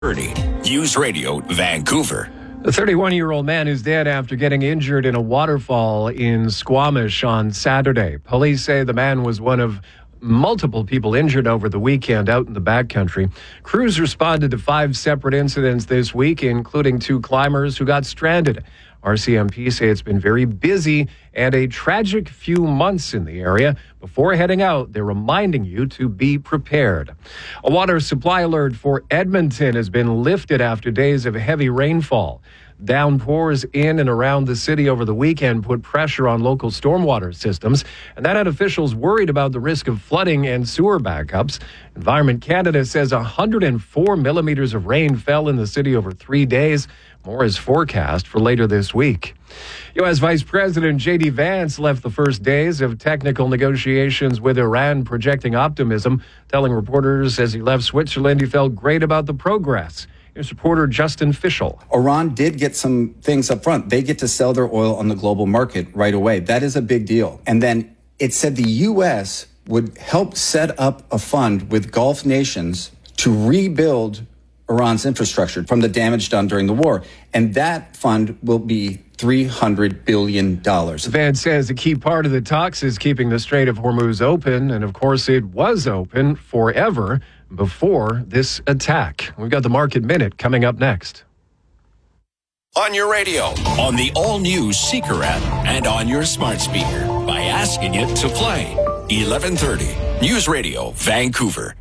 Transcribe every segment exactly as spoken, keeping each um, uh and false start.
thirty News Radio Vancouver. A thirty-one-year-old man is dead after getting injured in a waterfall in Squamish on Saturday. Police say the man was one of multiple people injured over the weekend out in the backcountry. Crews responded to five separate incidents this week, including two climbers who got stranded. R C M P say it's been very busy and a tragic few months in the area. Before heading out, they're reminding you to be prepared. A water supply alert for Edmonton has been lifted after days of heavy rainfall. Downpours in and around the city over the weekend put pressure on local stormwater systems, and that had officials worried about the risk of flooding and sewer backups. Environment Canada says one hundred four millimeters of rain fell in the city over three days. More is forecast for later this week. U S Vice President J D Vance left the first days of technical negotiations with Iran projecting optimism, telling reporters as he left Switzerland he felt great about the progress. Here's reporter Justin Fischel. Iran did get some things up front. They get to sell their oil on the global market right away. That is a big deal. And then it said the U S would help set up a fund with Gulf nations to rebuild Iran's infrastructure from the damage done during the war. And that fund will be three hundred billion dollars. Vance says a key part of the talks is keeping the Strait of Hormuz open. And of course, it was open forever before this attack. We've got the Market Minute coming up next. On your radio, on the all-new Seeker app, and on your smart speaker by asking it to play. eleven thirty News Radio Vancouver.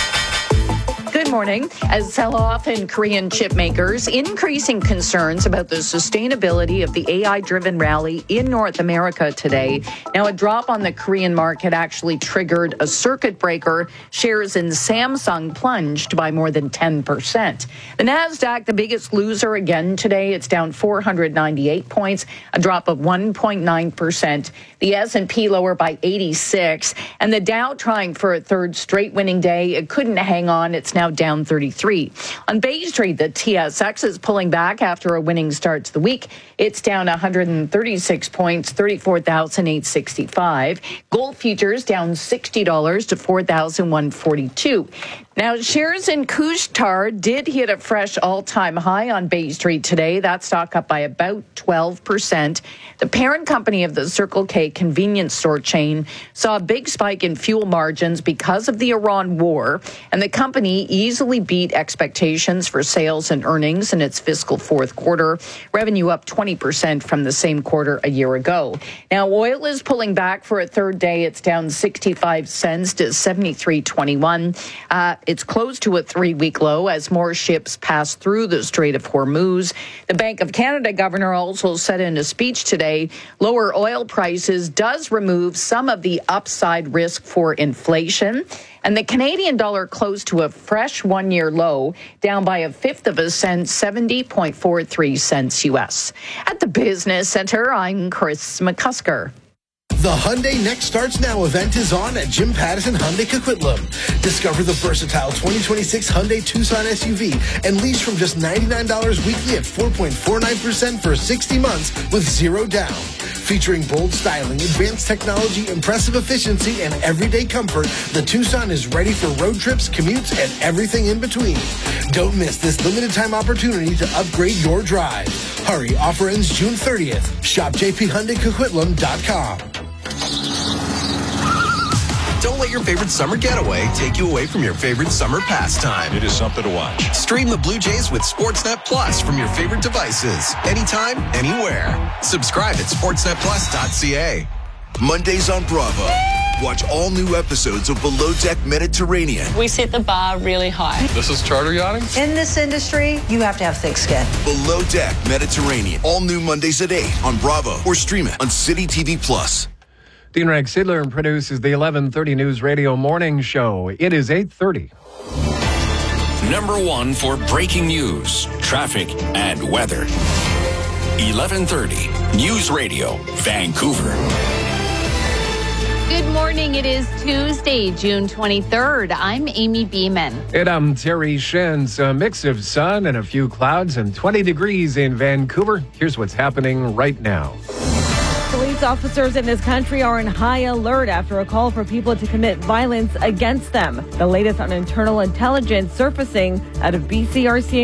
Good morning. As sell-off in Korean chip makers, increasing concerns about the sustainability of the A I-driven rally in North America today. Now, a drop on the Korean market actually triggered a circuit breaker. Shares in Samsung plunged by more than ten percent. The Nasdaq, the biggest loser again today. It's down four hundred ninety-eight points, a drop of one point nine percent. The S and P lower by eighty-six, and the Dow trying for a third straight winning day. It couldn't hang on. It's now down thirty-three. On Bay Street, the T S X is pulling back after a winning start to the week. It's down one hundred thirty-six points, thirty-four thousand eight hundred sixty-five. Gold futures down sixty dollars to four thousand one hundred forty-two. Now, shares in Couche-Tard did hit a fresh all-time high on Bay Street today. That stock up by about twelve percent. The parent company of the Circle K convenience store chain saw a big spike in fuel margins because of the Iran war, and the company easily beat expectations for sales and earnings in its fiscal fourth quarter. Revenue up twenty percent from the same quarter a year ago. Now, oil is pulling back for a third day. It's down sixty-five cents to seventy-three twenty-one. Uh, It's close to a three-week low as more ships pass through the Strait of Hormuz. The Bank of Canada governor also said in a speech today, lower oil prices does remove some of the upside risk for inflation. And the Canadian dollar closed to a fresh one-year low, down by a fifth of a cent, seventy point four three cents U S. At the Business Center, I'm Chris McCusker. The Hyundai Next Starts Now event is on at Jim Pattison Hyundai Coquitlam. Discover the versatile twenty twenty-six Hyundai Tucson S U V and lease from just ninety-nine dollars weekly at four point four nine percent for sixty months with zero down. Featuring bold styling, advanced technology, impressive efficiency, and everyday comfort, the Tucson is ready for road trips, commutes, and everything in between. Don't miss this limited time opportunity to upgrade your drive. Hurry, offer ends June thirtieth. Shop j p hyundai coquitlam dot com. Don't let your favorite summer getaway take you away from your favorite summer pastime. It is something to watch. Stream the Blue Jays with Sportsnet Plus from your favorite devices. Anytime, anywhere. Subscribe at sportsnet plus dot c a. Mondays on Bravo. Watch all new episodes of Below Deck Mediterranean. We set the bar really high. This is charter yachting? In this industry, you have to have thick skin. Below Deck Mediterranean. All new Mondays at eight on Bravo or stream it on City T V Plus. Dean Rex Sidler produces the eleven thirty News Radio Morning Show. It is eight thirty. Number one for breaking news, traffic, and weather. eleven thirty News Radio Vancouver. Good morning. It is Tuesday, June twenty-third. I'm Amy Beeman. And I'm Terry Shins. A mix of sun and a few clouds and twenty degrees in Vancouver. Here's what's happening right now. Police officers in this country are in high alert after a call for people to commit violence against them. The latest on internal intelligence surfacing out of B C R C